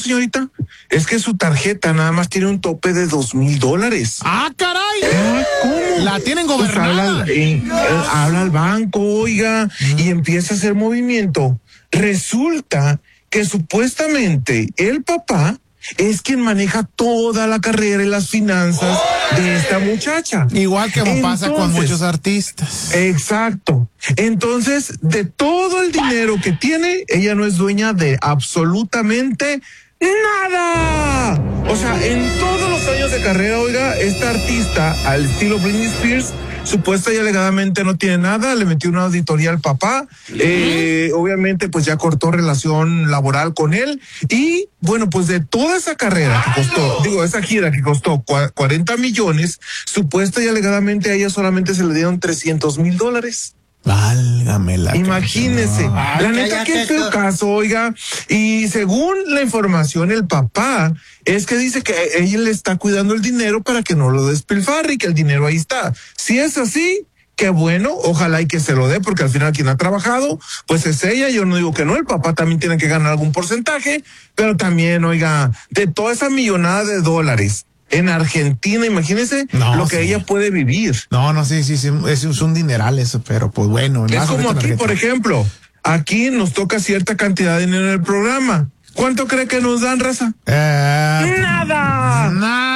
señorita? Es que su tarjeta nada más tiene un tope de $2,000. ¡Ah, caray! ¿Cómo? La tienen Pues gobernada. habla al banco, oiga, y empieza a hacer movimiento. Resulta que supuestamente el papá es quien maneja toda la carrera y las finanzas de esta muchacha. Igual que como pasa con muchos artistas. Exacto. Entonces, de todo el dinero que tiene, ella no es dueña de absolutamente nada. O sea, en todos los años de carrera, oiga, esta artista, al estilo Britney Spears, supuesta y alegadamente no tiene nada, le metió una auditoría al papá, obviamente pues ya cortó relación laboral con él y bueno, pues de toda esa carrera que costó, esa gira que costó 40 millones, supuesta y alegadamente a ella solamente se le dieron $300,000. Válgame la. Imagínese, la neta que es el caso, oiga, y según la información, el papá es que dice que ella le está cuidando el dinero para que no lo despilfarre y que el dinero ahí está. Si es así, qué bueno, ojalá y que se lo dé, porque al final quien ha trabajado, pues es ella, yo no digo que no, el papá también tiene que ganar algún porcentaje, pero también, oiga, de toda esa millonada de dólares, en Argentina, imagínese lo que ella puede vivir. Sí, es un dineral eso, pero pues bueno. Es como aquí, por ejemplo, aquí nos toca cierta cantidad de dinero en el programa. ¿Cuánto cree que nos dan, raza? ¡Nada!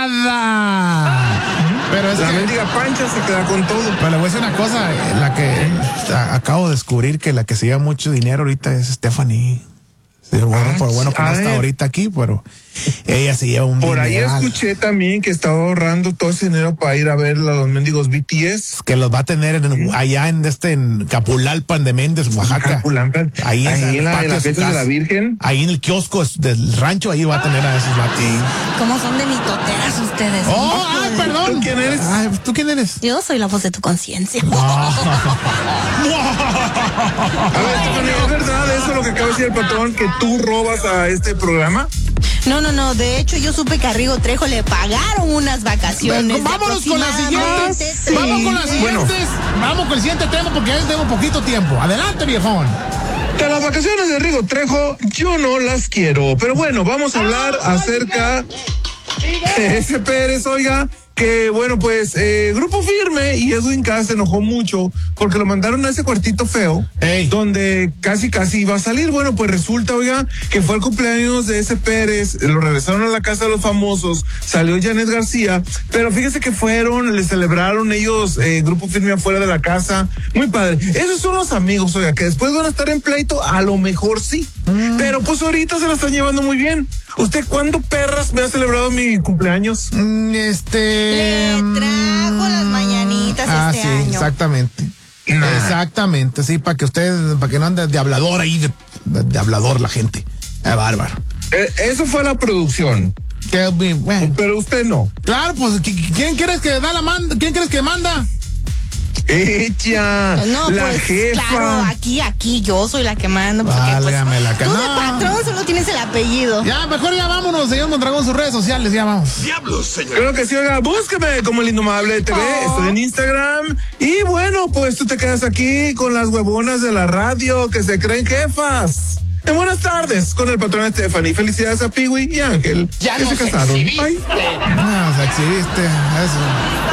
Pero es la mendiga Pancha se queda con todo. Pero le voy a decir una cosa, la que acabo de descubrir que la que se lleva mucho dinero ahorita es Stephanie. Sí, bueno que no está ahorita aquí, pero ella se lleva un Por ahí dineral. escuché también que estaba ahorrando todo ese dinero para ir a ver a los mendigos BTS. Que los va a tener allá en Capulalpan de Méndez, Oaxaca. Capulalpan. Ahí en la fiesta de la Virgen. Ahí en el kiosco del rancho, ahí va a tener a esos vatos. ¿Cómo son de mitoteras ustedes? Ay, perdón. ¿Tú quién eres? ¿Tú quién eres? Yo soy la voz de tu conciencia. A ver, Stephanie, ¿es verdad eso lo que acaba de decir el patrón, que tú robas a este programa? No. De hecho, yo supe que a Rigo Trejo le pagaron unas vacaciones. Vámonos con las siguientes. Sí. Vamos con las siguientes. Vamos con el siguiente tema porque ya tengo poquito tiempo. Adelante, viejón. De las vacaciones de Rigo Trejo, yo no las quiero. Pero bueno, vamos a hablar acerca de ese Pérez, oiga. Que bueno, pues Grupo Firme y Edwin Cass se enojó mucho porque lo mandaron a ese cuartito feo, donde casi iba a salir. Bueno, pues resulta, oiga, que fue el cumpleaños de ese Pérez, lo regresaron a la casa de los famosos, salió Janet García, pero fíjese que le celebraron ellos, Grupo Firme afuera de la casa, muy padre. Esos son los amigos, oiga, que después van a estar en pleito, a lo mejor sí, pero pues ahorita se la están llevando muy bien. ¿Usted cuándo, perras, me ha celebrado mi cumpleaños? Le trajo las mañanitas este año. Exactamente. Exactamente, sí, para que no ande de hablador ahí, de hablador la gente. Bárbaro. Eso fue la producción. Bueno. Pero usted no. Claro, pues, ¿quién crees que da la manda? ¿Quién crees que manda? Ella, no, la pues, jefa. Claro, aquí yo soy la que manda. Válgame la tú de patrón solo tienes el apellido. Ya, mejor ya vámonos, señor Mondragón, sus redes sociales, ya vamos. Diablos, señor. Creo que sí, oiga, búsqueme como el Indomable TV, estoy en Instagram. Y bueno, pues tú te quedas aquí con las huevonas de la radio que se creen jefas. En buenas tardes con el patrón Stephanie. Felicidades a Piwi y Ángel. Ya que nos se casaron. exhibiste. Bye. No, se exhibiste, eso.